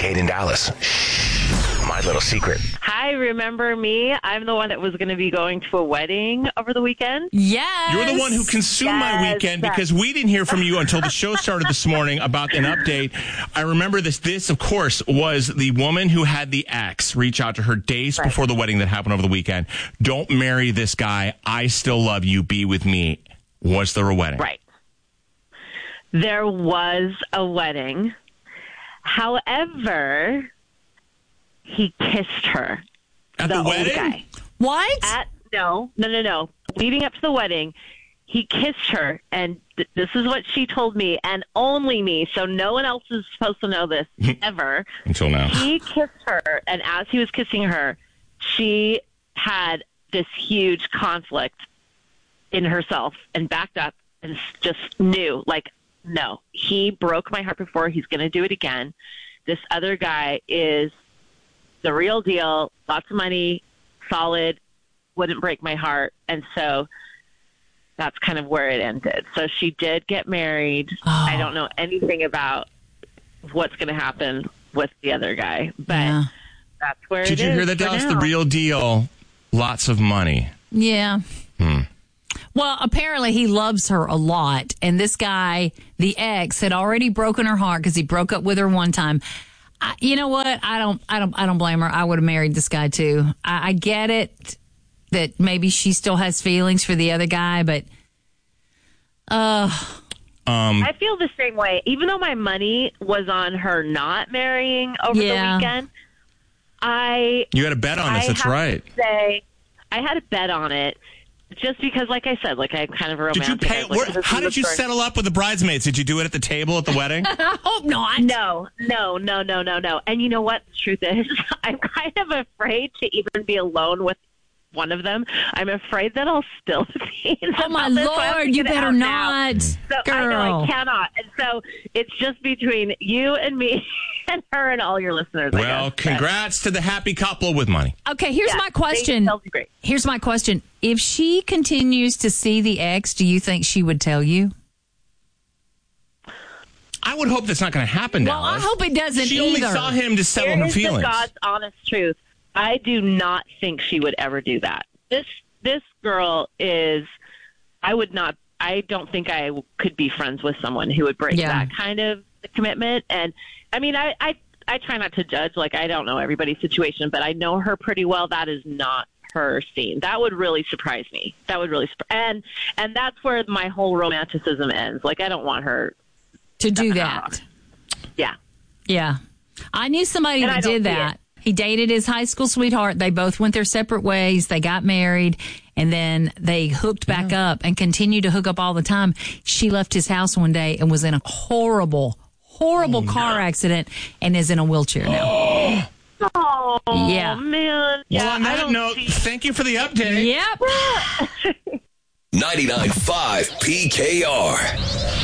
Kate in Dallas. My little secret. Hi, remember me? I'm the one that was going to be going to a wedding over the weekend. Yes. You're the one who consumed my weekend because we didn't hear from you until the show started this morning about an update. I remember this. This, of course, was the woman who had the ex reach out to her days before the wedding that happened over the weekend. Don't marry this guy. I still love you. Be with me. Was there a wedding? Right. There was a wedding. However, he kissed her. At the wedding? Old guy. What? No. Leading up to the wedding, he kissed her, and this is what she told me, and only me, so no one else is supposed to know this ever. Until now. He kissed her, and as he was kissing her, she had this huge conflict in herself and backed up and just knew, like, no, he broke my heart before. He's going to do it again. This other guy is the real deal, lots of money, solid, wouldn't break my heart. And so that's kind of where it ended. So she did get married. I don't know anything about what's going to happen with the other guy, but that's where it is. Did you hear that, Dallas? The real deal, lots of money. Yeah. Well, apparently he loves her a lot. And this guy, the ex, had already broken her heart because he broke up with her one time. You know what? I don't blame her. I would have married this guy too. I get it that maybe she still has feelings for the other guy, but I feel the same way. Even though my money was on her not marrying over the weekend, you had a bet on this. That's right. I had a bet on it. Just because, like I said, like I'm kind of a romantic. Did you pay? How did you settle up with the bridesmaids? Did you do it at the table at the wedding? I hope not. No. And you know what? The truth is, I'm kind of afraid to even be alone with one of them. I'm afraid that I'll spill the beans. Oh my Lord! You better not, girl. I know I cannot. And so it's just between you and me and her and all your listeners. Well, congrats to the happy couple with money. Okay, here's my question. Here's my question. If she continues to see the ex, do you think she would tell you? I would hope that's not going to happen, Well, Dallas. I hope it doesn't She either. only saw him to settle her feelings. Here's the God's honest truth. I do not think she would ever do that. This girl is, I don't think I could be friends with someone who would break that kind of commitment. And I mean, I try not to judge. Like, I don't know everybody's situation, but I know her pretty well. That is not her scene. That would really surprise me. And that's where my whole romanticism ends. Like, I don't want her to do that. Yeah. I knew somebody that did that. He dated his high school sweetheart. They both went their separate ways. They got married, and then they hooked back up and continued to hook up all the time. She left his house one day and was in a horrible car accident and is in a wheelchair now. Oh, yeah. Man. Well, on that note, thank you for the update. Yep. 99.5 PKR.